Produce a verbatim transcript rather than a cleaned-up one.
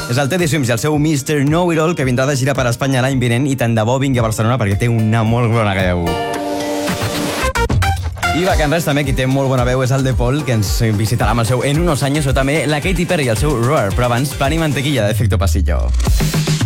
És el Teddy Swims i el seu mister Know-It-All, que vindrà de gira per Espanya l'any vinent i tant de bo vingui a Barcelona perquè té una molt bona veu. I va, que en res també qui té molt bona veu és el De Paul, que ens visitarà amb el seu En unos años, o també la Katy Perry i el seu Roar, però abans Plan y Mantequilla d'Efecto Pasillo.